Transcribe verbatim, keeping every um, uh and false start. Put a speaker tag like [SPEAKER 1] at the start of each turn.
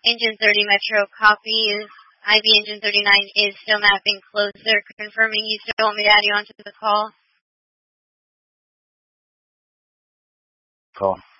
[SPEAKER 1] Engine thirty Metro copies. I B Engine thirty-nine is still mapping closer, confirming you still want me to add you onto the call.
[SPEAKER 2] Cool.